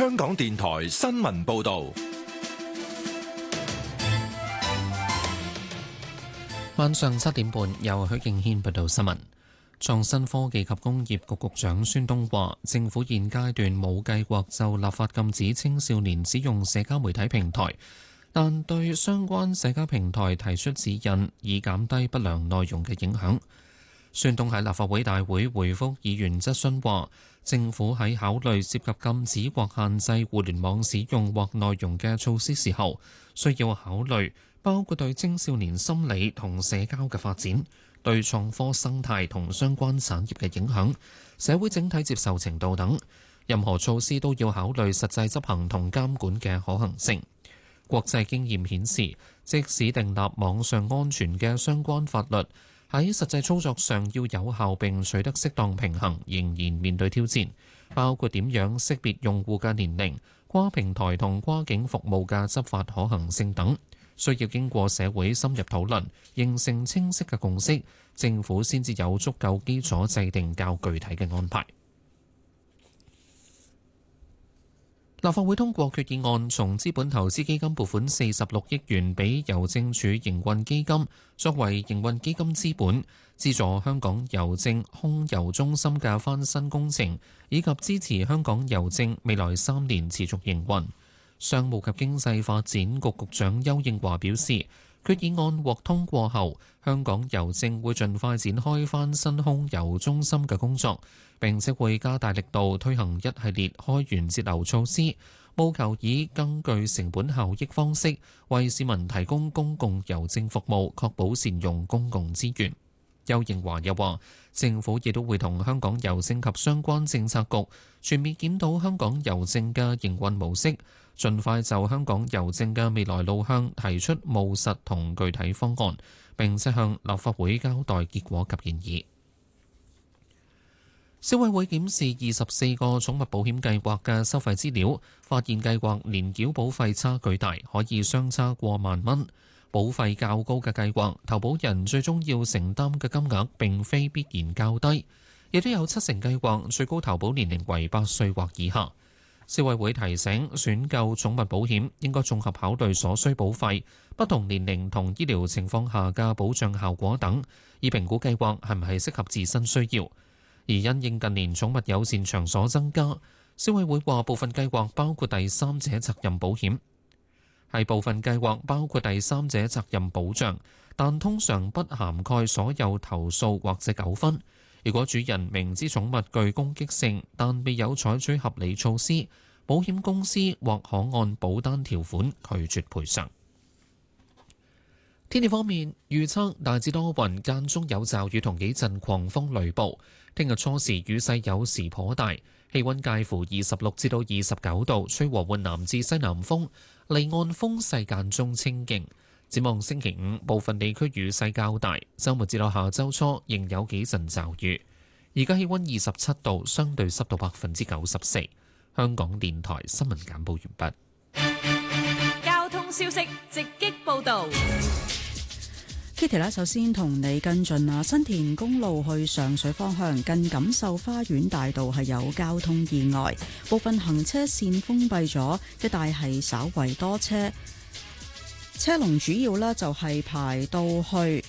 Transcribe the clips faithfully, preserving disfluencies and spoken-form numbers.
香港電台新聞報道。 晚上七點半，由許敬軒報道新聞。創新科技及工業局局長孫東話，政府現階段冇計劃就立法禁止青少年使用社交媒體平台，但對相關社交平台提出指引，以減低不良內容嘅影響。孫東喺立法會大會回覆議員質詢話，政府喺考慮涉及禁止或限制互聯網使用或內容嘅措施時候，需要考慮包括對青少年心理同社交嘅發展，對創科生態同相關產業嘅影響，社會整體接受程度等。任何措施都要考慮實際執行同監管嘅可行性。國際經驗顯示，即使訂立網上安全嘅相關法律，喺實際操作上要有效並取得適當平衡，仍然面對挑戰，包括點樣識別用戶嘅年齡、跨平台同跨境服務嘅執法可行性等。需要經過社會深入討論，形成清晰嘅共識，政府先至有足夠基礎制定較具體嘅安排。立法會通過決議案，從資本投資基金撥款四十六億元俾郵政署營運基金，作為營運基金資本，資助香港郵政空郵中心嘅翻新工程，以及支持香港郵政未來三年持續營運。商務及經濟發展局局長邱應華表示，決議案獲通過後，香港郵政會盡快展開翻新空郵中心嘅工作，並且會加大力度推行一系列開源節流措施，務求以更具成本效益方式為市民提供公共郵政服務，確保善用公共資源。邱應華又話，政府亦都會同香港郵政及相關政策局全面檢討香港郵政嘅營運模式，盡快就香港郵政嘅未來路向提出務實同具體方案，並且向立法會交代結果及建議。消委會檢視二十四個寵物保險計劃嘅收費資料，發現計劃年繳保費差距大，可以相差過萬蚊。保費較高嘅計劃，投保人最終要承擔嘅金額並非必然較低，亦都有七成計劃最高投保年齡為八歲或以下。消委會提醒，選購寵物保險應該綜合考慮所需保費、不同年齡同醫療情況下嘅保障效果等，以評估計劃係唔係適合自身需要。而因應近年寵物友善場所增加，消委會話部分計劃包括第三者責任保險，係部分計劃包括第三者責任保障，但通常不涵蓋所有投訴或者糾紛。如果主人明知寵物具攻擊性，但未有採取合理措施，保險公司或可按保單條款拒絕賠償。天氣方面，預測大致多雲，間中有驟雨同幾陣狂風雷暴。聽日初時雨勢有時頗大，氣溫介乎二十六至到二十九度，吹和緩南至西南風，離岸風勢間中清勁。展望星期五，部分地區雨勢較大，週末至到下週初仍有幾陣驟雨。而家氣溫二十七度，相對濕度百分之九十四。香港電台新聞簡報完畢。交通消息直擊報導。 Kitty 咧，首先同你跟進啊，新田公路去上水方向近錦繡花園大道係有交通意外，部分行車線封閉咗，一帶係稍為多車，車龍主要呢就係排到去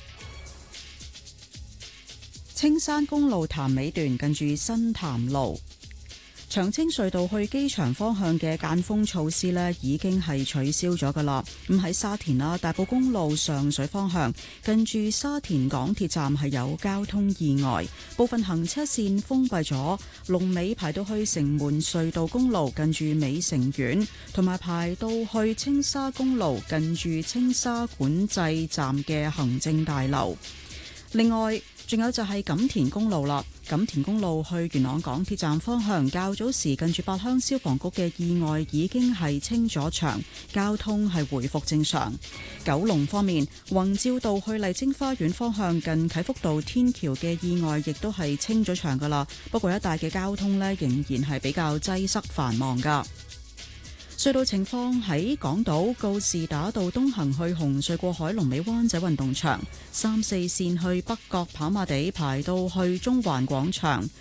青山公路潭尾段，近住新潭路。長青隧道去機場方向嘅間封措施呢已經係取消咗噶啦。咁喺沙田啦，大埔公路上水方向近住沙田港鐵站係有交通意外，部分行車線封閉咗，龍尾排到去城門隧道公路近住美城苑，同埋排到去青沙公路近住青沙管制站嘅行政大樓。另外仲有就係錦田公路啦，錦田公路去元朗港鐵站方向，較早時近住八鄉消防局嘅意外已經係清咗場，交通係回復正常。九龍方面，宏照道去麗晶花園方向近啟福道天橋嘅意外亦都係清咗場噶啦，不過一帶嘅交通呢仍然係比較擠塞繁忙噶。隧道情況喺港島告士打道東行去紅隧過海龍尾灣仔運動場，三四線去北角跑馬地排到去中環廣場，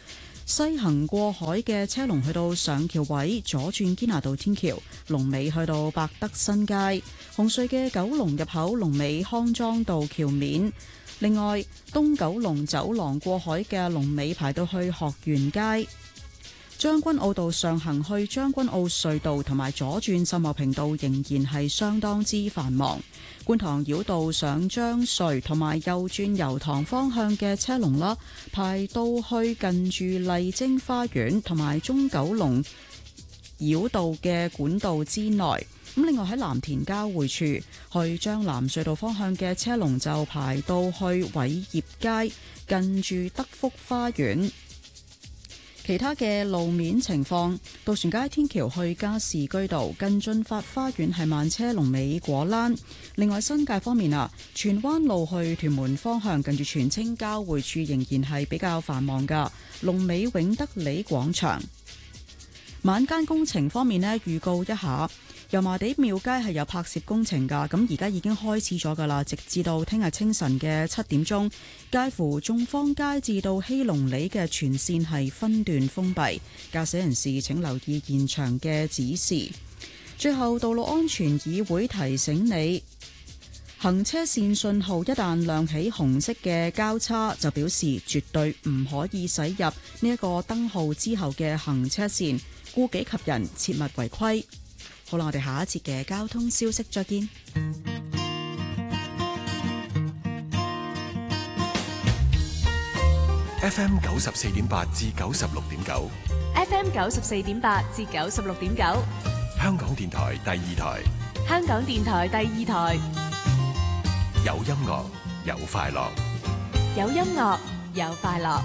西行過海嘅車龍去到上橋位，左轉堅拿道天橋，龍尾去到百德新街。紅隧嘅九龍入口龍尾康莊道橋面。另外，東九龍走廊過海嘅龍尾排到去學園街。將軍澳道上行去將軍澳隧道同埋左轉秀茂坪道仍然係相當之繁忙。觀塘繞道上將隧同埋右轉油塘方向嘅車龍啦，排到去近住麗晶花園同埋中九龍繞道嘅管道之內。咁另外喺藍田交匯處去將藍隧道方向嘅車龍就排到去偉業街近住德福花園。其他嘅路面情況，渡船街天橋去加士居道近駿發花園係慢車龍尾果欄。另外新界方面啊，荃灣路去屯門方向近住荃青交匯處仍然係比較繁忙噶，龍尾永德里廣場。晚間工程方面呢，預告一下，油麻地廟街係有拍攝工程噶，咁而家已經開始咗噶啦，直至到聽日清晨嘅七點鐘，介乎眾坊街至到熙龍里嘅全線係分段封閉，駕駛人士請留意現場嘅指示。最後，道路安全議會提醒你，行車線信號一旦亮起紅色嘅交叉，就表示絕對唔可以駛入呢一個燈號之後嘅行車線，顧己及人，切勿違規。好啦，我哋下一節嘅交通消息再見。 F M 九十四點八至九十六點九 F M 九十四點八至九十六點九， 香港電台第二台， 香港電台第二台， 有音樂有快樂， 有音樂有快樂。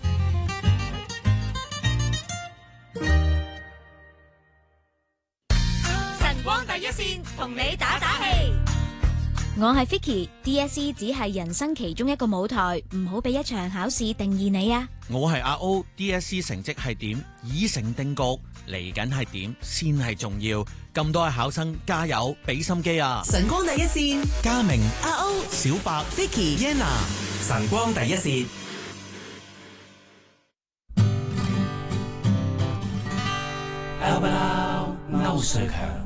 晨光第一線同你打打氣。 我係 Vicky，D S E 只係人生其中一個舞台，唔好俾一場考試定義你啊！ 我係阿 O，D S E 成績係點已成定局，嚟緊係點先係重要。咁多位考生加油，俾心機啊！ 晨光第一線， 嘉明、 阿 O、 小白、 Vicky、Yenna， 晨光第一線。Albert 歐瑞強。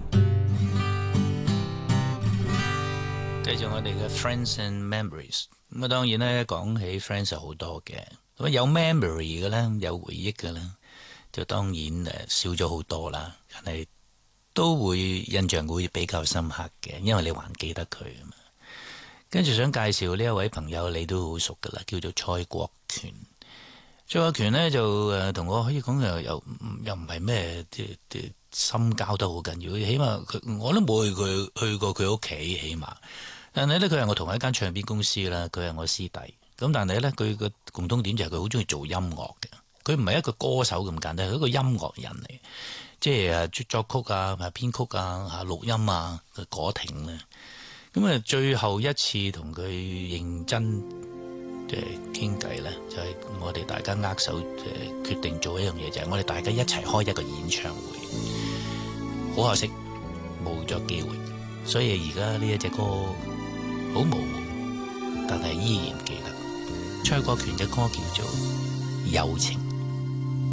繼續我哋嘅 Friends and Memories， 咁啊當然咧講起 Friends 係好多嘅，咁有 memory 嘅咧，有回憶嘅咧，就當然誒少咗好多啦，但係都會印象會比較深刻嘅，因為你還記得佢啊嘛。跟住想介紹呢一位朋友，你都好熟噶啦，叫做蔡國權。蔡國權呢，就誒同我可以講又又又唔係咩即即深交得好緊要，起碼佢我都冇去佢去過佢屋企，起碼。但係咧，佢係我同一間唱片公司啦，佢係我師弟。咁但係咧，佢個共通點就係佢好中意做音樂嘅。佢唔係一個歌手咁簡單，係一個音樂人嚟，即係誒作曲啊、編曲啊、嚇錄音啊嘅果挺咧。咁啊，最後一次同佢認真即係傾偈咧，就係、是、我哋大家握手誒決定做一樣嘢，就係、是、我哋大家一齊開一個演唱會。好可惜冇咗機會，所以而家呢一隻歌好模糊，但係依然記得。蔡國權嘅歌叫做《友情》。